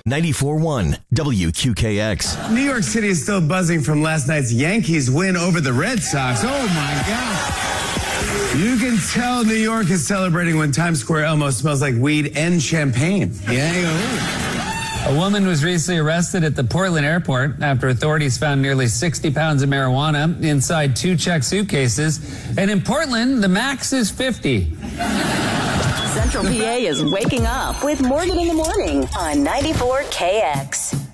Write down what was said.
94.1 WQKX. New York City is still buzzing from last night's Yankees win over the Red Sox. Oh, my God. You can tell New York is celebrating when Times Square almost smells like weed and champagne. Yeah. A woman was recently arrested at the Portland airport after authorities found nearly 60 pounds of marijuana inside 2 checked suitcases. And in Portland, the max is 50. Central PA is waking up with Morgan in the Morning on 94KX.